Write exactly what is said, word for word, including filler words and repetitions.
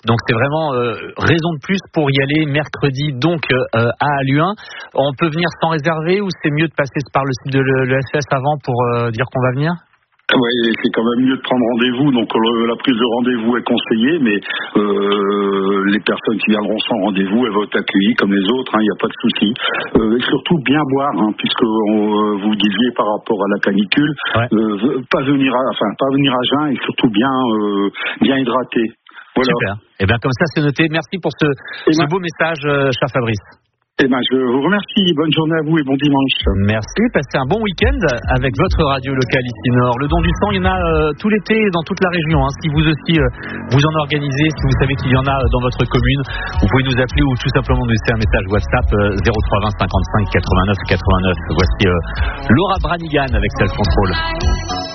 Donc c'est vraiment euh, raison de plus pour y aller mercredi donc euh, à Halluin. On peut venir sans réserver ou c'est mieux de passer par le site de l'E F S avant pour euh, dire qu'on va venir ? Oui, c'est quand même mieux de prendre rendez-vous. Donc le, la prise de rendez-vous est conseillée, mais euh, les personnes qui viendront sans rendez-vous, elles vont être accueillies comme les autres. Il hein, n'y a pas de souci. Euh, et surtout bien boire, hein, puisque on, vous disiez par rapport à la canicule, ouais. euh, pas venir, à, enfin pas venir à jeun et surtout bien, euh, bien hydraté. Voilà. Super. Et bien comme ça c'est noté. Merci pour ce, ce ben, beau message, euh, cher Fabrice. Eh ben, je vous remercie. Bonne journée à vous et bon dimanche. Merci. Passez un bon week-end avec votre radio locale ici Nord. Le don du sang, il y en a euh, tout l'été dans toute la région. Hein. Si vous aussi euh, vous en organisez, si vous savez qu'il y en a dans votre commune, vous pouvez nous appeler ou tout simplement nous laisser un message WhatsApp euh, zéro trois vingt cinquante-cinq quatre-vingt-neuf quatre-vingt-neuf. Voici euh, Laura Branigan avec Self Control.